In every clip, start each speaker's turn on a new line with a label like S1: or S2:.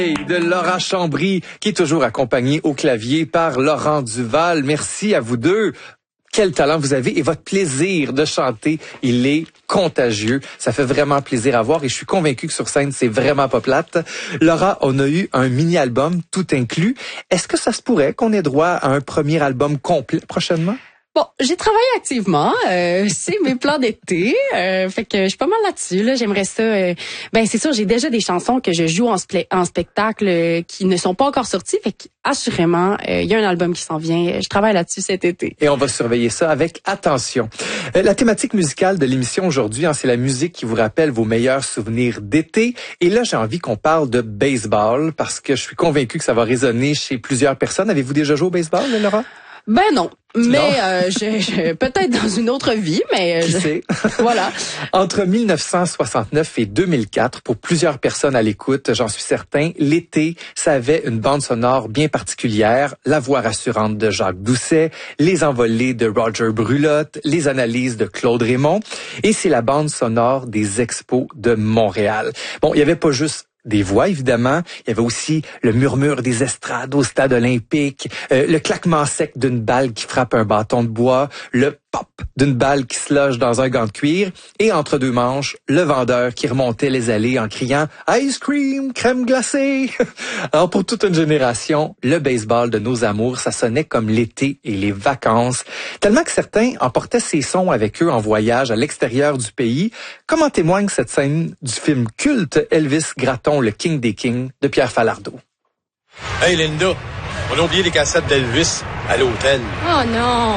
S1: De Laura Chambry, qui est toujours accompagnée au clavier par Laurent Duval. Merci à vous deux. Quel talent vous avez et votre plaisir de chanter, il est contagieux. Ça fait vraiment plaisir à voir et je suis convaincu que sur scène, c'est vraiment pas plate. Laura, on a eu un mini-album tout inclus. Est-ce que ça se pourrait qu'on ait droit à un premier album complet prochainement?
S2: Bon, j'ai travaillé activement, c'est mes plans d'été, fait que je suis pas mal là-dessus. Là, j'aimerais ça. C'est sûr, j'ai déjà des chansons que je joue en spectacle qui ne sont pas encore sorties, fait que assurément, il y a un album qui s'en vient. Je travaille là-dessus cet été.
S1: Et on va surveiller ça avec attention. La thématique musicale de l'émission aujourd'hui, c'est la musique qui vous rappelle vos meilleurs souvenirs d'été. Et là, j'ai envie qu'on parle de baseball parce que je suis convaincu que ça va résonner chez plusieurs personnes. Avez-vous déjà joué au baseball, Laura?
S2: Ben non, mais peut-être dans une autre vie, mais
S1: Qui sait?
S2: Voilà.
S1: Entre 1969 et 2004, pour plusieurs personnes à l'écoute, j'en suis certain, l'été, ça avait une bande sonore bien particulière, la voix rassurante de Jacques Doucet, les envolées de Roger Brulotte, les analyses de Claude Raymond, et c'est la bande sonore des Expos de Montréal. Bon, il y avait pas juste des voix, évidemment. Il y avait aussi le murmure des estrades au stade olympique, le claquement sec d'une balle qui frappe un bâton de bois, le pop d'une balle qui se loge dans un gant de cuir, et entre deux manches, le vendeur qui remontait les allées en criant « Ice cream, crème glacée ». Alors pour toute une génération, le baseball de nos amours, ça sonnait comme l'été et les vacances, tellement que certains emportaient ces sons avec eux en voyage à l'extérieur du pays, comme en témoigne cette scène du film culte Elvis Gratton, le King des Kings, de Pierre Falardeau.
S3: Hey Linda, on a oublié les cassettes d'Elvis à l'hôtel.
S4: Oh non!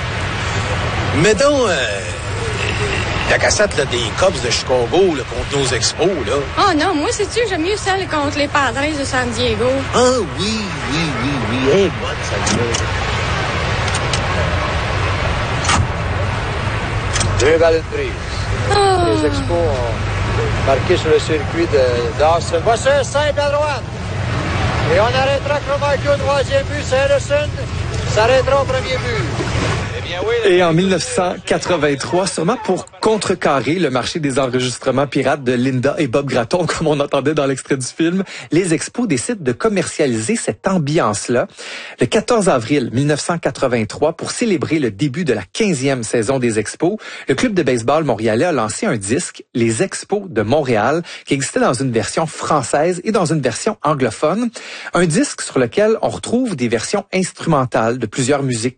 S3: Mais donc, la cassette là, des Cubs de Chicago là, contre nos Expos, là.
S4: Oh non, moi, c'est sûr, j'aime mieux celle contre les Padres de San Diego.
S3: Ah oui. Elle est bonne, celle-là. 2 balles de prise.
S4: Oh.
S5: Les Expos ont marqué sur le circuit d'Austin. Voici un simple à droite. Et on arrêtera Cromartie au 3e but. Sanderson s'arrêtera au 1er but.
S1: Et en 1983, sûrement pour contrecarrer le marché des enregistrements pirates de Linda et Bob Gratton, comme on entendait dans l'extrait du film, les Expos décident de commercialiser cette ambiance-là. Le 14 avril 1983, pour célébrer le début de la 15e saison des Expos, le club de baseball montréalais a lancé un disque, les Expos de Montréal, qui existait dans une version française et dans une version anglophone. Un disque sur lequel on retrouve des versions instrumentales de plusieurs musiques